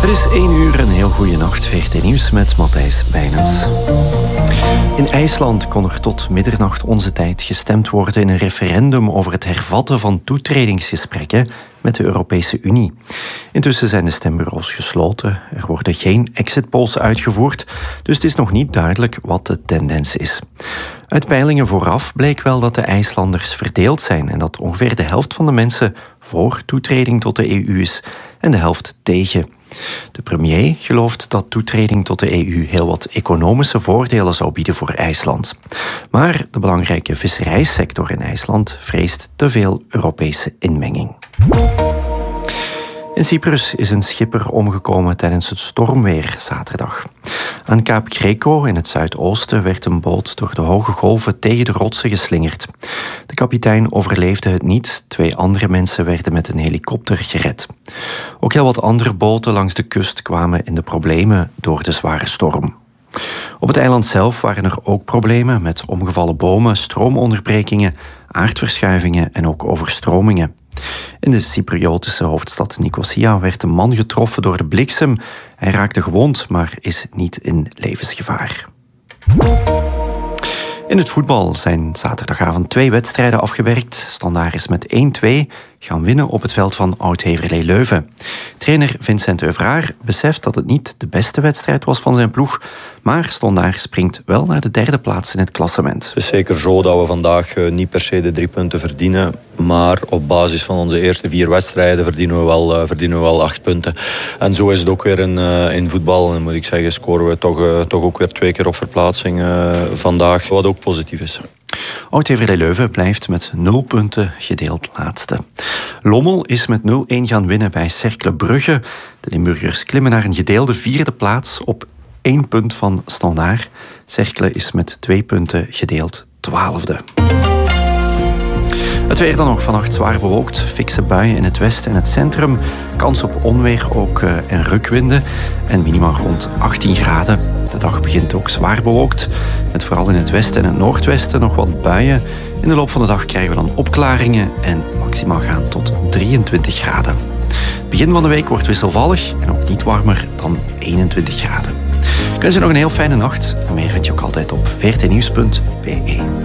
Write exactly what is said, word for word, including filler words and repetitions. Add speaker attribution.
Speaker 1: Het is één uur, een heel goede nacht. V R T Nieuws met Matthijs Bijnens. In IJsland kon er tot middernacht onze tijd gestemd worden in een referendum over het hervatten van toetredingsgesprekken met de Europese Unie. Intussen zijn de stembureaus gesloten. Er worden geen exit polls uitgevoerd, dus het is nog niet duidelijk wat de tendens is. Uit peilingen vooraf bleek wel dat de IJslanders verdeeld zijn en dat ongeveer de helft van de mensen voor toetreding tot de E U is en de helft tegen. De premier gelooft dat toetreding tot de E U heel wat economische voordelen zou bieden voor IJsland. Maar de belangrijke visserijsector in IJsland vreest te veel Europese inmenging. In Cyprus is een schipper omgekomen tijdens het stormweer zaterdag. Aan Kaap Greco in het zuidoosten werd een boot door de hoge golven tegen de rotsen geslingerd. De kapitein overleefde het niet. Twee andere mensen werden met een helikopter gered. Ook heel wat andere boten langs de kust kwamen in de problemen door de zware storm. Op het eiland zelf waren er ook problemen met omgevallen bomen, stroomonderbrekingen, aardverschuivingen en ook overstromingen. In de Cypriotische hoofdstad Nicosia werd een man getroffen door de bliksem. Hij raakte gewond, maar is niet in levensgevaar. In het voetbal zijn zaterdagavond twee wedstrijden afgewerkt. Standaard is met één twee gaan winnen op het veld van Oud-Heverlee Leuven. Trainer Vincent Euvraar beseft dat het niet de beste wedstrijd was van zijn ploeg, maar Standaard springt wel naar de derde plaats in het klassement.
Speaker 2: Het is zeker zo dat we vandaag niet per se de drie punten verdienen, maar op basis van onze eerste vier wedstrijden verdienen we wel, verdienen we wel acht punten. En zo is het ook weer in, in voetbal. En moet ik zeggen, scoren we toch, toch ook weer twee keer op verplaatsing uh, vandaag, wat ook positief is.
Speaker 1: Oud-Heverlee Leuven blijft met nul punten gedeeld laatste. Lommel is met nul een gaan winnen bij Cercle Brugge. De Limburgers klimmen naar een gedeelde vierde plaats op één punt van Standaard. Cercle is met twee punten gedeeld twaalfde. Het weer dan nog vannacht zwaar bewolkt. Fikse buien in het westen en het centrum. Kans op onweer ook uh, en rukwinden. En minimaal rond achttien graden. De dag begint ook zwaar bewolkt. Met vooral in het westen en het noordwesten nog wat buien. In de loop van de dag krijgen we dan opklaringen. En maximaal gaan tot drieëntwintig graden. Het begin van de week wordt wisselvallig. En ook niet warmer dan eenentwintig graden. Ik wens je nog een heel fijne nacht. En meer vind je ook altijd op v r t nieuws punt b e.